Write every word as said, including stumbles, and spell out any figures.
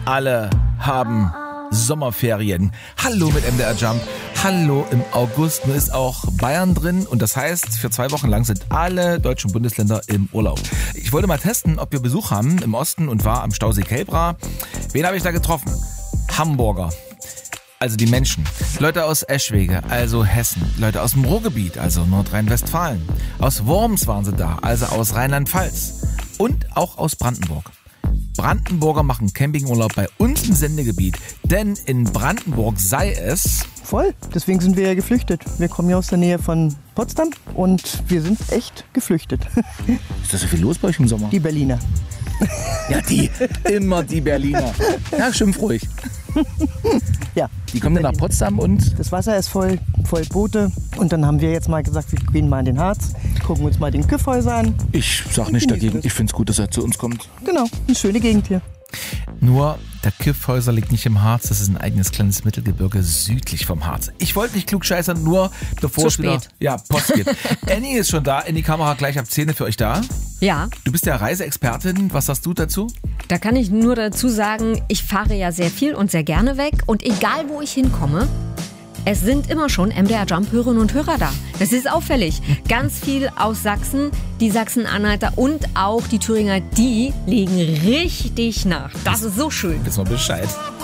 alle haben Sommerferien. Hallo mit M D R Jump. Hallo im August. Nur ist auch Bayern drin und das heißt, für zwei Wochen lang sind alle deutschen Bundesländer im Urlaub. Ich wollte mal testen, ob wir Besuch haben im Osten und war am Stausee Kelbra. Wen habe ich da getroffen? Hamburger. Also die Menschen. Leute aus Eschwege, also Hessen. Leute aus dem Ruhrgebiet, also Nordrhein-Westfalen. Aus Worms waren sie da, also aus Rheinland-Pfalz. Und auch aus Brandenburg. Brandenburger machen Campingurlaub bei uns im Sendegebiet. Denn in Brandenburg sei es... Voll, deswegen sind wir ja geflüchtet. Wir kommen ja aus der Nähe von Potsdam und wir sind echt geflüchtet. Ist da so viel los bei euch im Sommer? Die Berliner. Ja, die. Immer die Berliner. Ja, schimpf ruhig. Ja. Die kommen dann nach Potsdam und... Das Wasser ist voll, voll Boote. Und dann haben wir jetzt mal gesagt, wir gehen mal in den Harz, gucken uns mal den Kyffhäuser an. Ich sag nicht dagegen. Ich find's gut, dass er zu uns kommt. Genau, eine schöne Gegend hier. Nur, der Kyffhäuser liegt nicht im Harz. Das ist ein eigenes kleines Mittelgebirge südlich vom Harz. Ich wollte nicht klugscheißern, nur bevor Zu es wieder... spät. Ja, Post geht. Annie ist schon da. In die Kamera gleich ab zehn für euch da. Ja, Du bist ja Reiseexpertin. Was sagst du dazu? da kann ich nur dazu sagen, ich fahre ja sehr viel und sehr gerne weg. Und egal, wo ich hinkomme, es sind immer schon M D R Jump-Hörerinnen und Hörer da. Das ist auffällig. Ganz viel aus Sachsen, die Sachsen-Anhalter und auch die Thüringer, die legen richtig nach. Das ist so schön. Wissen wir Bescheid.